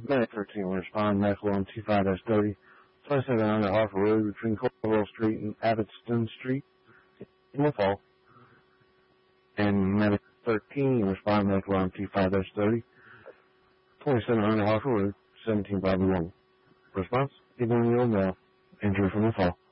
Medic 13 will respond. Medical on 25-30, 2700 Harper Road between Coral Street and Abbotston Street in the fall. And Medic 13 will respond. Medical on 25-30, 2700 Harper Road, 17 Bobby 1. Response, Eagle Male, injury from the fall.